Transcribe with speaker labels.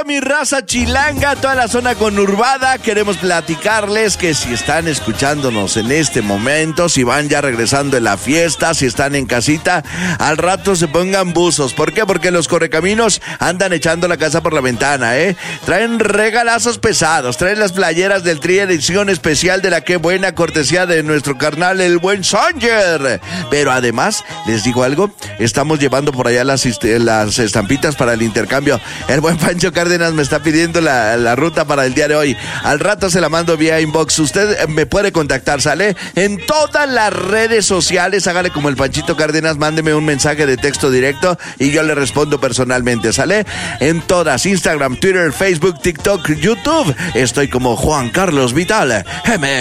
Speaker 1: toda mi raza chilanga, toda la zona conurbada. Queremos platicarles que si están escuchándonos en este momento, si van ya regresando de la fiesta, si están en casita, al rato se pongan buzos. ¿Por qué? Porque los correcaminos andan echando la casa por la ventana, Traen regalazos pesados, traen las playeras del Tri edición especial de la Qué Buena, cortesía de nuestro carnal, el buen Sanger. Pero además, les digo algo, estamos llevando por allá las estampitas para el intercambio. El buen Pancho Cárdenas me está pidiendo la ruta para el día de hoy. Al rato se la mando vía inbox. Usted me puede contactar, ¿sale? En todas las redes sociales, hágale como el Panchito Cárdenas, mándeme un mensaje de texto directo y yo le respondo personalmente, ¿sale? En todas, Instagram, Twitter, Facebook, TikTok, YouTube, estoy como Juan Carlos Vital MX.